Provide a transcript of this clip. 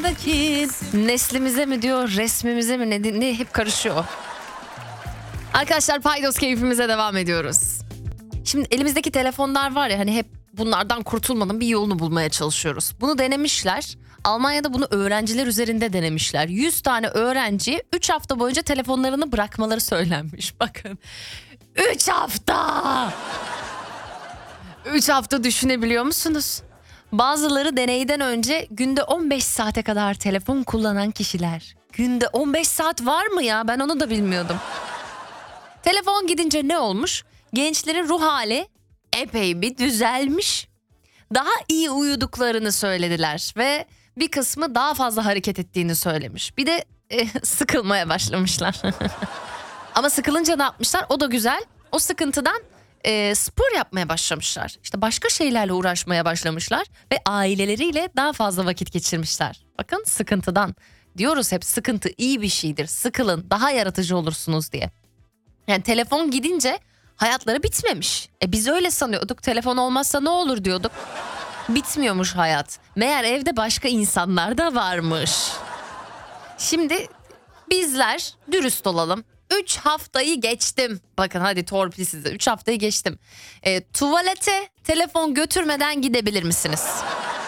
dünyadaki neslimize mi diyor, resmimize mi, ne hep karışıyor. Arkadaşlar paydos keyfimize devam ediyoruz. Şimdi elimizdeki telefonlar var ya, hani hep bunlardan kurtulmanın bir yolunu bulmaya çalışıyoruz. Bunu denemişler. Almanya'da bunu öğrenciler üzerinde denemişler. 100 tane öğrenci 3 hafta boyunca telefonlarını bırakmaları söylenmiş. Bakın 3 hafta. 3 hafta düşünebiliyor musunuz? Bazıları deneyden önce günde 15 saate kadar telefon kullanan kişiler. Günde 15 saat var mı ya? Ben onu da bilmiyordum. Telefon gidince ne olmuş? Gençlerin ruh hali epey bir düzelmiş. Daha iyi uyuduklarını söylediler ve bir kısmı daha fazla hareket ettiğini söylemiş. Bir de sıkılmaya başlamışlar. Ama sıkılınca ne yapmışlar? O da güzel. O sıkıntıdan spor yapmaya başlamışlar. İşte başka şeylerle uğraşmaya başlamışlar ve aileleriyle daha fazla vakit geçirmişler. Bakın sıkıntıdan. Diyoruz hep sıkıntı iyi bir şeydir. Sıkılın, daha yaratıcı olursunuz diye. Yani telefon gidince hayatları bitmemiş. Biz öyle sanıyorduk. Telefon olmazsa ne olur diyorduk. Bitmiyormuş hayat. Meğer evde başka insanlar da varmış. Şimdi bizler dürüst olalım. 3 haftayı geçtim. Bakın hadi torpil size. 3 haftayı geçtim. Tuvalete telefon götürmeden gidebilir misiniz?